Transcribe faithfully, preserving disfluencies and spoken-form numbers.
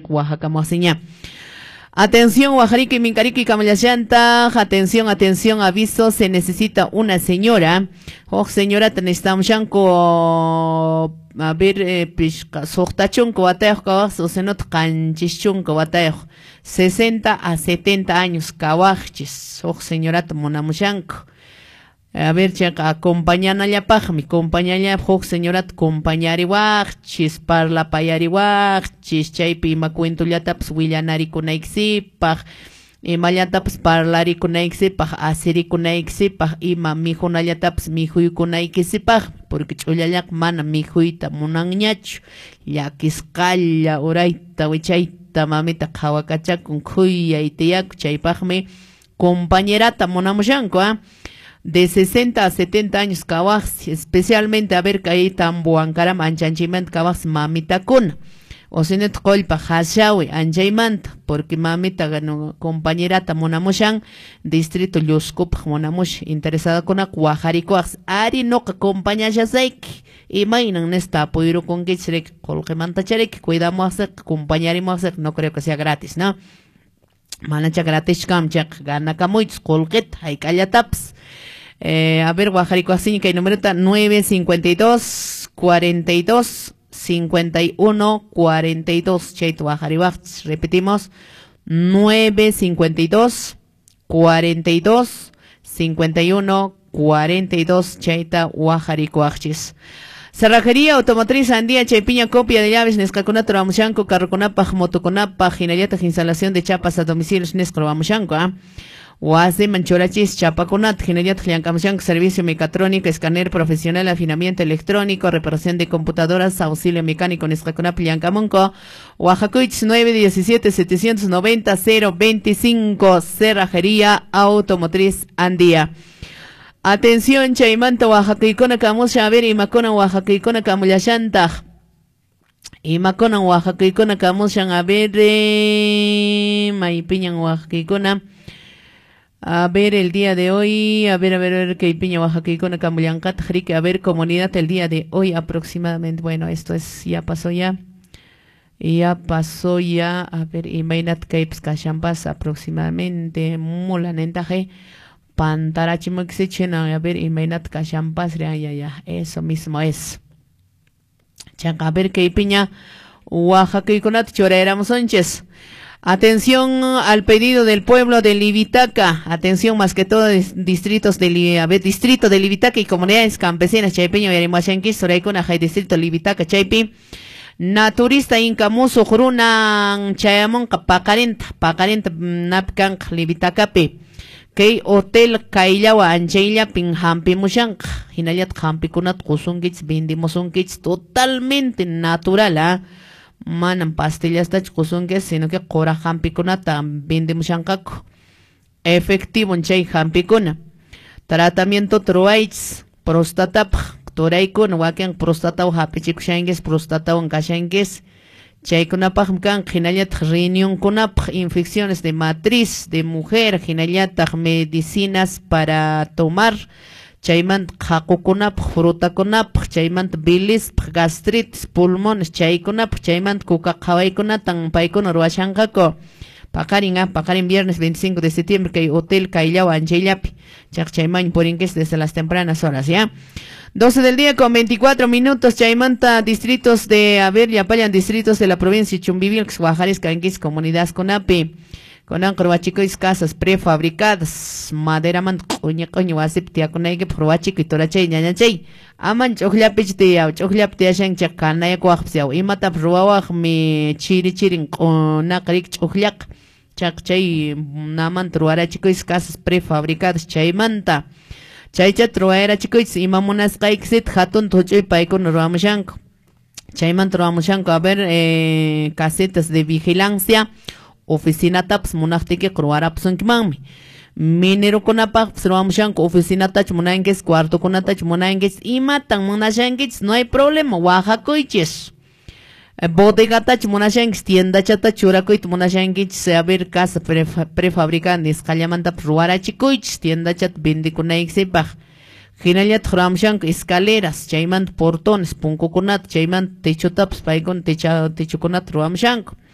Oaxaca Moseña. Atención, Oaxaca y Mincarica y Camayashanta, atención, atención, aviso, se necesita una señora. Oh, señora, necesitamos a ver, eh, sohtachun kawatayo kawas, o senot kanchichun kawatayo. sesenta a setenta años kawachis. Oh, señora, monamushanko. A ver, chaca, acompañana ya paja, mi compañera, oh, señora, acompañari wachis, parla payari wachis, chaypi ma cuento ya taps, willanari kunaixipaj, y malya taps, parlari kunaixipaj, asiri kunaixipaj, y ma mijuna ya taps, mijuy kunaixipaj, porque chulayak mana mijuyta munanñachu, ya kiskalla, uraita, wichaita, mamita, kawakachakun, kuya, y tiyak, chaypajme, compañerata monamushanko, ah. De sesenta a setenta años kawas, especialmente a ver que ahí tambo ankaram anchanchimant kawas mamita kun. O senet kolpa hashawi anchaimant, porque mamita gano compañerata monamushan, distrito Lluskup monamush, interesada con Oaxaca, ari no que acompaña ya seik. Y mainan nesta apoyo con que chrek, colque mantacharek, cuidamos hacer, acompañaremos hacer, no creo que sea gratis, ¿no? Manacha gratis kamchak, gana kamuits, colquet, hay callataps. Eh, a ver, Oaxaca, así que el número está nueve cincuenta y dos, cuarenta y dos, cincuenta y uno, cuarenta y dos. Chait Oaxaca, repetimos, nueve cincuenta y dos, cuarenta y dos, cincuenta y uno, cuarenta y dos. Chaita Oaxaca. Cerrajería automotriz Andía, Chaypiña, copia de llaves, Nescaconato, Ramushanco, Carroconapaj, Motoconapaj, Hinayata, instalación de chapas a domicilio, Nescrobamushanco, ¿ah? Oase Manchorachis, Chapaconat, Generat Gliancamushanco, servicio mecatrónico, escáner profesional, afinamiento electrónico, reparación de computadoras, auxilio mecánico, Nescaconap, Gliancamonco, Oaxacuich, nueve diecisiete, setecientos noventa, cero veinticinco, Cerrajería automotriz Andía. Atención, Chaimanta, Oaxaca, Icona Camusha, a ver, Imacona, Oaxaca, Icona Camuyashanta. Imacona, Oaxaca, Icona Camusha, a ver, eh, Maipiñan, Oaxaca, Icona. A ver, el día de hoy, a ver, a ver, a ver, que Ipiña, Oaxaca, Icona Camuyancat, Jrique, a ver, comunidad, el día de hoy aproximadamente, bueno, esto es, ya pasó ya. Ya pasó ya, a ver, Imainat Capes Cachampas, aproximadamente, Mulanentaje. Pantarachimoxichena, a ver, Imainat Cachampas, ya, ya, ya, eso mismo es. Chaca, a ver, que Ipiña, Oaxaca, Iconat, Choréramos Sánchez. Atención al pedido del pueblo de Libitaca, atención más que todo distritos de, a ver, distrito de Libitaca y comunidades campesinas, Chaypeño y Arimashanquis, Soraicona, Jai distrito Libitaca, Chaypi, naturista incamuso, Jurunan, Chayamon, Pacarenta, Pacarenta, Napcan, Libitacape, Kei Hotel Kailawa, Anchayla, Pinhampi Mushank, Hinayat Hampi Kunat, Kusungits, Bindimosungits, totalmente natural, ¿ah? ¿eh? Manan pastillas tach kusungue, sino que cora jampicuna también de mushancaco. Efectivo en chay jampicuna. Tratamiento troaits, prostatap, toraikun, waken prostata o hapichikushangues, prostata o encashangues. Chay kunapaj mkan, ginayat riñón kunap, infecciones de matriz, de mujer, ginayat medicinas para tomar. Chaymant jacukunap, frutakunap, chaymant bilis, gastritis, pulmones, chaykunap, chaymant kukakawaikunat, paikun ruashankako. Pakarin, ah, pakarin viernes veinticinco de septiembre, que Hotel Kailawa, Anchaylapi. Chak chayman porinques desde las tempranas horas, ¿ya? doce del día con veinticuatro minutos, chaymanta, distritos de, a ver, Yapayan, distritos de la provincia de Chumbivilx, Guajares, Canquis, comunidades Conapi. Con ancorbachicois casas prefabricadas, madera man, coña coño, asiptia con aire, probachico y torachay, ñañachay. Aman chochlapichtia, chochlaptia shan chacana, yacuapsiao, y mata proawaj mi chiri chirin, con acaric chochlac, chachay, naman truarachicois casas prefabricadas, chaymanta. Chaycha truarachicois, y mamonas kaiksit, hatun tochoy paikon ramushanko. Chayman truamushanko, a ver, eh, casetas de vigilancia. Oficina taps munaftique croara psunkmami. Minero conapag sroamshank oficina tach munangues cuarto conatach munangues y matan munashangues no hay problema Oaxacoiches. Bodega tach munashangues tienda chata churacoit munashangues a ver casa prefabricantes calamanta pruara chicoich tienda chat bendicunaixepag. Ginayat ramshank escaleras chaymant portones punco conat chaymant techo taps paikon techa techo conat ramshank.